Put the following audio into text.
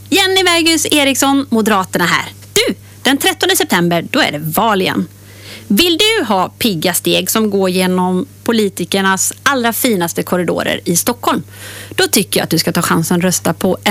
Jenny Bergus Eriksson, Moderaterna här. Du, den 13 september, då är det val igen. Vill du ha pigga steg som går genom politikernas allra finaste korridorer i Stockholm? Då tycker jag att du ska ta chansen att rösta på